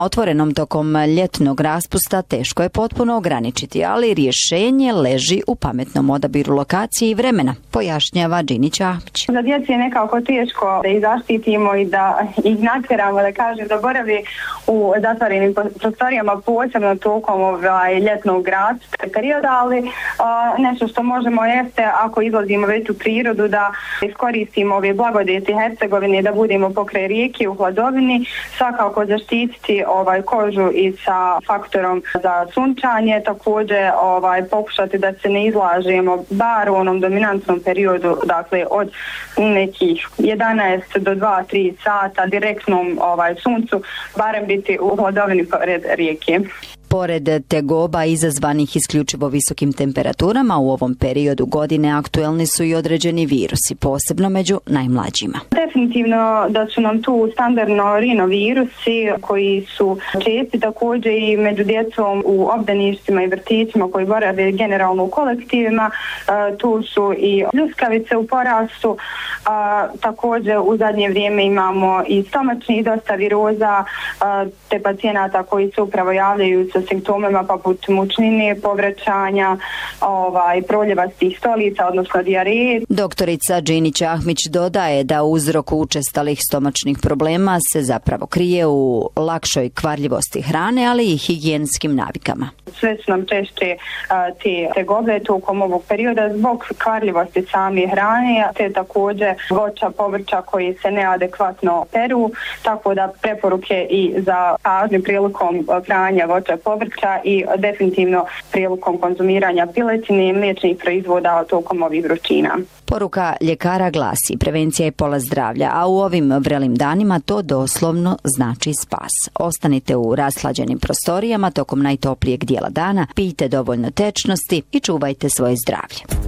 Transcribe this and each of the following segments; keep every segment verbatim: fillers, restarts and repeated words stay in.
Otvorenom tokom ljetnog raspusta teško je potpuno ograničiti, ali rješenje leži u pametnom odabiru lokacije i vremena, pojašnjava Džinić Ahmić. Za djeci je nekako teško da ih zaštitimo i da ih natjeramo, da kažem, da boravi u zatvorenim prostorijama, posebno tokom ovaj ljetnog raspusta perioda, ali a, nešto što možemo jeste, ako izlazimo već u prirodu, da iskoristimo ove blagodeti Hercegovine, da budemo pokraj rijeke u hladovini, svakako zaštititi ovaj kožu i sa faktorom za sunčanje, također ovaj pokušati da se ne izlažemo bar u onom dominantnom periodu, dakle od nekih jedanaest do dva tri sata direktnom ovaj suncu, barem biti u hladovini pored rijeke. Pored tegoba izazvanih isključivo visokim temperaturama, u ovom periodu godine aktuelni su i određeni virusi, posebno među najmlađima. Definitivno da su nam tu standardno rinovirusi koji su česti, također i među djecom u obdaništima i vrtićima koji borave generalno u kolektivima. E, tu su i pljuskavice u porastu, a, također u zadnje vrijeme imamo i stomačnih dosta viroza, a, te pacijenata koji se upravo javljaju sa simptomima poput mučnine, povraćanja, ovaj, proljevastih stolica, odnosno dijareje. Doktorica Džinić Ahmić dodaje da uzrok učestalih stomačnih problema se zapravo krije u lakšoj kvarljivosti hrane, ali i higijenskim navikama. Sve su nam češće a, te tegobe tokom ovog perioda zbog kvarljivosti same hrane, te također voća, povrća koji se neadekvatno peru, tako da preporuke i za pažnju prilikom pranja voća, povrća i definitivno prilikom konzumiranja piletine i mliječnih proizvoda tokom ovih vrućina. Poruka ljekara glasi: prevencija je pola zdravlja, a u ovim vrelim danima to doslovno znači spas. Ostanite u rashlađenim prostorijama tokom najtoplijeg dijela dana, pijte dovoljno tečnosti i čuvajte svoje zdravlje.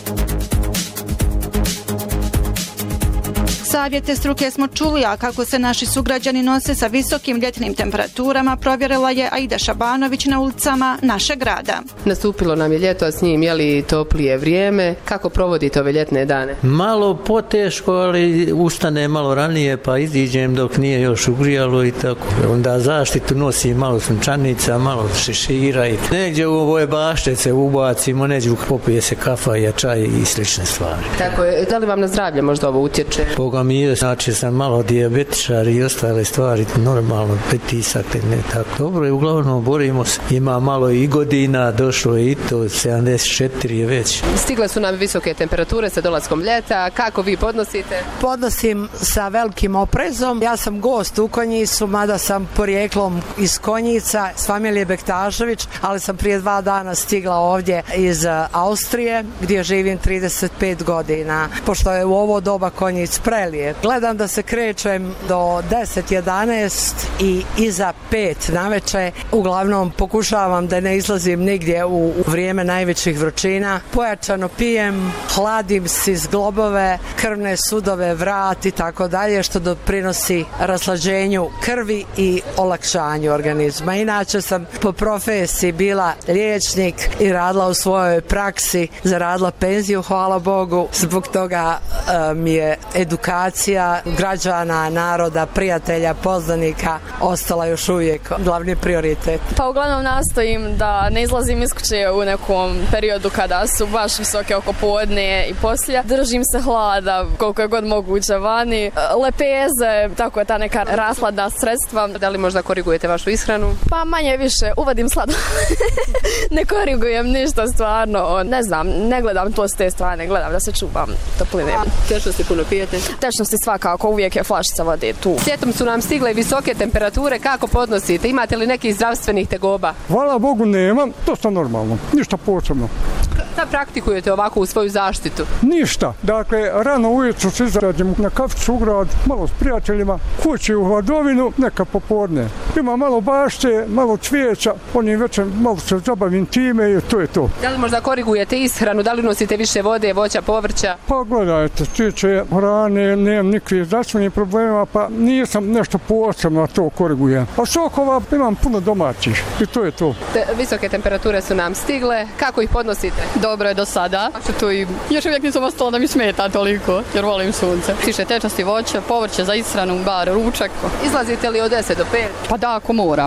Savjete struke smo čuli, a kako se naši sugrađani nose sa visokim ljetnim temperaturama provjerila je Aida Šabanović na ulicama našeg grada. Nastupilo nam je ljeto, a s njim je li toplije vrijeme. Kako provodite ove ljetne dane? Malo poteško, ali ustane malo ranije pa iziđem dok nije još ugrijalo i tako. Onda zaštitu nosim malo sunčanica, malo šešira i negdje u ovoj bašte se ubacimo, negdje popije se kafa i čaj i slične stvari. Tako je, da li vam na zdravlje možda ovo utječe? Boga mi je, znači sam malo dijabetičar i ostale stvari, normalno pritisak, ne tako. Dobro je, uglavnom borimo se. Ima malo i godina, došlo je i to, sedamdeset četiri je već. Stigle su nam visoke temperature sa dolaskom ljeta, kako vi podnosite? Podnosim sa velikim oprezom. Ja sam gost u Konjicu, mada sam porijeklom iz Konjica, s familije Bektašević, ali sam prije dva dana stigla ovdje iz Austrije, gdje živim trideset pet godina. Pošto je u ovo doba Konjic prelijep. Gledam da se krećem do deset jedanaest i iza pet naveče. Uglavnom pokušavam da ne izlazim nigdje u, u vrijeme najvećih vrućina. Pojačano pijem, hladim si zglobove, krvne sudove, vrat i tako dalje, što doprinosi raslađenju krvi i olakšanju organizma. Inače sam po profesiji bila liječnik i radila u svojoj praksi, zaradila penziju, hvala Bogu. Zbog toga uh, mi je edukacija građana, naroda, prijatelja, poznanika ostala još uvijek glavni prioritet. Pa uglavnom nastojim da ne izlazim iz kuće u nekom periodu kada su baš visoke oko podne i poslije. Držim se hlada koliko je god moguće vani. Lepeze, tako je ta neka rasladna sredstva. Da li možda korigujete vašu ishranu? Pa manje više, uvadim sladoled. Ne korigujem ništa stvarno. Ne znam, ne gledam to s te strane, gledam da se čuvam topline. Tečnosti puno pijete? Tečnosti svakako, uvijek je flašica vode tu. Ljetom su nam stigle visoke temperature, kako podnosite? Imate li nekih zdravstvenih tegoba? Hvala Bogu nemam, to je normalno, ništa posebno. Šta praktikujete ovako u svoju zaštitu? Ništa, dakle rano ujutro se izađem na kaficu u grad, malo s prijateljima, kući u hladovinu, neka popodne. Ima malo bašte, malo cvijeća, onim večer malo se zabavim time i to je to. Da li možda korigujete ishranu, da li nosite više vode, voća, povrća? Pa gledajte, tiče hrane, nemam nikakvih zdravstvenih problema, pa nisam nešto posebno to korigujem. A sokova imam puno domaćih i to je to. Te, visoke temperature su nam stigle, kako ih podnosite? dobro je do sada. Tu i još uvijek nisam ostala da mi smeta toliko, jer volim sunce. Više tečnosti voće, povrće za ishranu, bar ručak. Izlazite li od deset do pet? Pa da, ako moram.